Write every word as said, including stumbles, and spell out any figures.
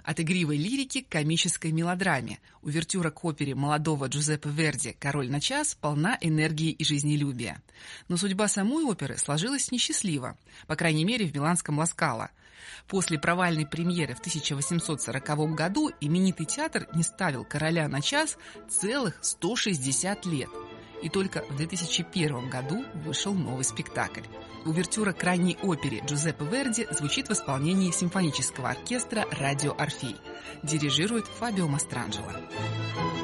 От игривой лирики к комической мелодраме. Увертюра к опере молодого Джузеппе Верди «Король на час» полна энергии и жизнелюбия. Но судьба самой оперы сложилась несчастливо, по крайней мере в миланском Ла Скала. После провальной премьеры в тысяча восемьсот сороковом году именитый театр не ставил «Короля на час» целых сто шестьдесят лет. И только в две тысячи первом году вышел новый спектакль. Увертюра к ранней опере Джузеппе Верди звучит в исполнении симфонического оркестра «Радио Орфей». Дирижирует Фабио Мастранджело.